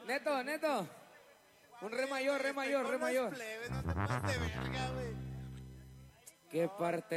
Neto, Neto. Un re mayor, re mayor, re mayor. Plebes, no te pases de verga, güey. ¿Qué parte